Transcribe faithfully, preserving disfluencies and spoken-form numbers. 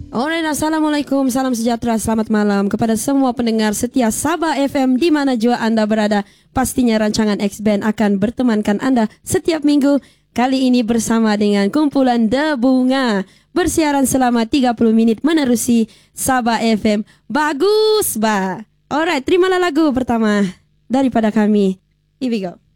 Alright, Assalamualaikum, salam sejahtera, selamat malam kepada semua pendengar setia Sabah F M di mana jua anda berada. Pastinya rancangan X-Band akan bertemankan anda setiap minggu. Kali ini bersama dengan kumpulan The Bunga, bersiaran selama tiga puluh minit menerusi Sabah F M. Bagus, bah. Alright, terimalah lagu pertama daripada kami. Here we go.